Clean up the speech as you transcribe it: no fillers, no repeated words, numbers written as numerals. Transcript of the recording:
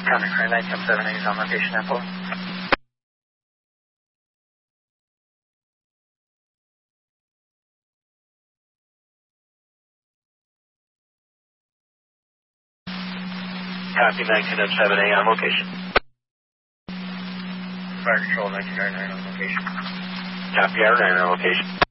County Crew 977 is on location at Pole. Copy 1907A on location. Fire Control 1999 on location. Copy R9 on location.